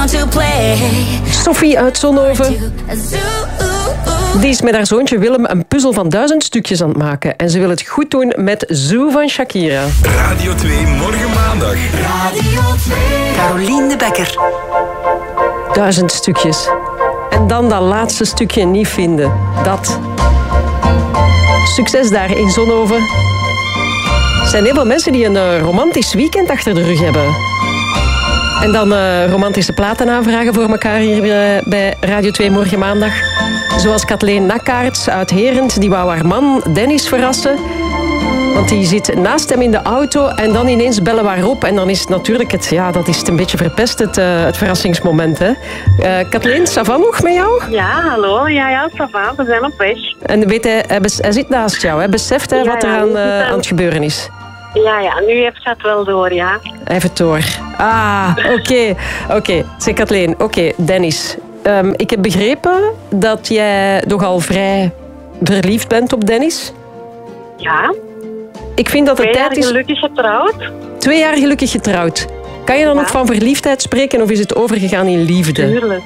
Sophie uit Zonhoven. Die is met haar zoontje Willem een puzzel van 1000 stukjes aan het maken. En ze wil het goed doen met Zoo van Shakira. Radio 2, morgen maandag. Radio 2. Carolien de Bekker. 1000 stukjes. En dan dat laatste stukje niet vinden. Dat. Succes daar in Zonhoven. Er zijn heel veel mensen die een romantisch weekend achter de rug hebben. En dan romantische platen aanvragen voor elkaar hier bij Radio 2 morgen maandag. Zoals Kathleen Nakkaerts uit Herent. Die wou haar man Dennis verrassen. Want die zit naast hem in de auto en dan ineens bellen we haar op. En dan is het natuurlijk dat is het een beetje verpest, het verrassingsmoment. Hè? Kathleen, ça va nog met jou? Ja, hallo. Ja, ça va. We zijn op weg. En weet hij zit naast jou, hè? Beseft hij wat er aan het gebeuren is? Ja, nu heeft hij het wel door, ja. Hij heeft het door. Ah, oké. Zeg Kathleen, Dennis. Ik heb begrepen dat jij nogal vrij verliefd bent op Dennis. Ja. Ik vind dat het tijd is... 2 jaar gelukkig getrouwd. 2 jaar gelukkig getrouwd. Kan je dan ook van verliefdheid spreken of is het overgegaan in liefde? Tuurlijk.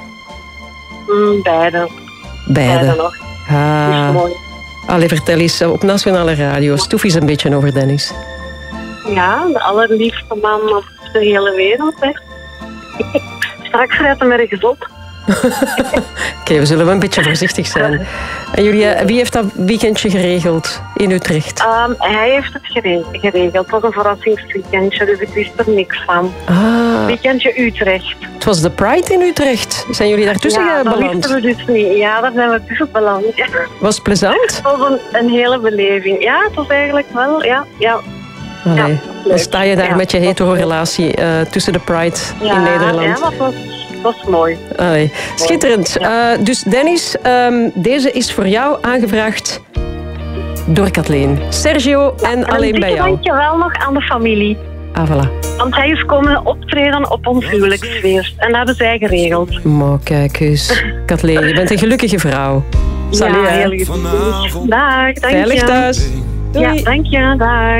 Beide nog. Ah. Is mooi. Allee, vertel eens op Nationale Radio. Stoef eens een beetje over Dennis. Ja, de allerliefste man op de hele wereld. Hè. Straks rijdt hij ergens op. Oké, we zullen wel een beetje voorzichtig zijn. En jullie, wie heeft dat weekendje geregeld in Utrecht? Hij heeft het geregeld. Het was een verrassingsweekendje, dus ik wist er niks van. Weekendje Utrecht. Het was de Pride in Utrecht. Zijn jullie daartussen beland? Ja, dat wisten we dus niet. Ja, daar zijn we tussen beland. Ja. Was het plezant? Het was een hele beleving. Ja, het was eigenlijk wel, ja. Allee, dan sta je daar met je hetero-relatie tussen de Pride in Nederland. Ja, dat was mooi. Allee, schitterend. Dus Dennis, deze is voor jou aangevraagd door Kathleen. Sergio en alleen bij jou. Dank je wel nog aan de familie. Ah, voilà. Want hij is komen optreden op ons huwelijksfeest. En dat hebben zij geregeld. Maar kijk eens. Kathleen, je bent een gelukkige vrouw. Salut. Ja, heel goed. Dag, dank je. Veilig thuis. Doei. Ja, dank je. Dag.